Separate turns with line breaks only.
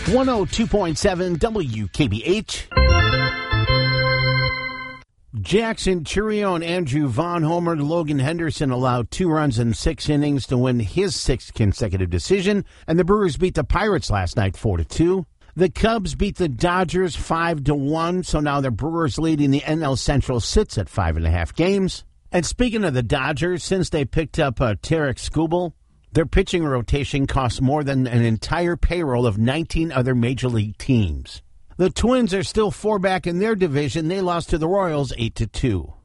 102.7 WKBH. Jackson Churio and Andrew Vaughn homered. Logan Henderson allowed 2 runs in 6 innings to win his 6th consecutive decision, and the Brewers beat the Pirates last night 4-2. The Cubs beat the Dodgers 5-1, so now the Brewers leading the NL Central sits at 5.5 games. And speaking of the Dodgers, since they picked up Tarek Skubal, their pitching rotation costs more than an entire payroll of 19 other Major League teams. The Twins are still 4 back in their division. They lost to the Royals 8-2.